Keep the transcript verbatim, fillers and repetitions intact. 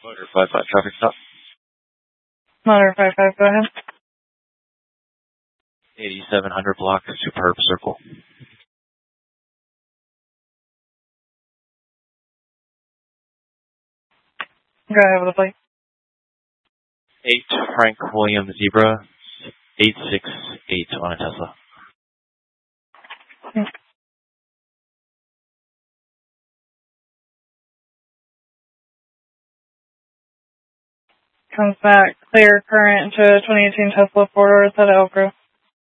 Motor five five, traffic stop. Motor five five, go ahead. eighty-seven hundred block, Superb Circle. Go ahead with the plate. eight Frank William Zebra, eight six eight on a Tesla. Hmm. Comes back clear current to twenty eighteen Tesla four doors at Elk Grove.